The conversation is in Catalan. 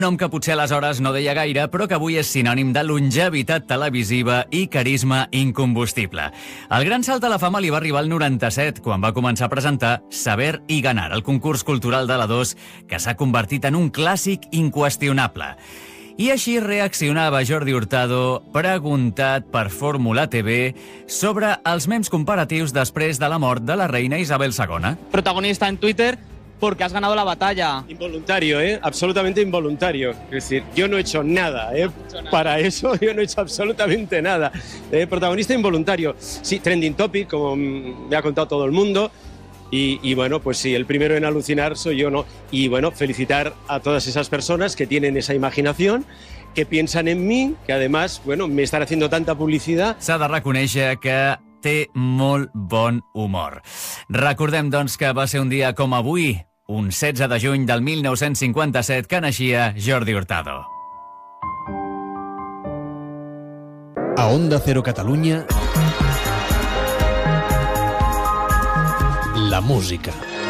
Nom que potser aleshores no deia gaire, però que avui és sinònim de longevitat televisiva i carisma incombustible. El gran salt a la fama li va arribar al 97, quan va començar a presentar Saber y Ganar, el concurs cultural de la 2, que s'ha convertit en un clàssic inqüestionable. I així reaccionava Jordi Hurtado, preguntat per Fórmula TV sobre els mems comparatius després de la mort de la reina Isabel II. Protagonista en Twitter porque has ganado la batalla. Involuntario, absolutamente involuntario. Es decir, yo no he hecho nada, para eso yo no he hecho absolutamente nada. Protagonista involuntario. Sí, trending topic, como me ha contado todo el mundo. Y bueno, pues sí, el primero en alucinar soy yo, ¿no? Y bueno, felicitar a todas esas personas que tienen esa imaginación, que piensan en mí, que además, bueno, me están haciendo tanta publicidad. S'ha de reconèixer que té molt bon humor. Recordem, doncs, que va ser un dia com avui, un 16 de juny del 1957, que naixia Jordi Hurtado. A Onda Cero Catalunya, la música.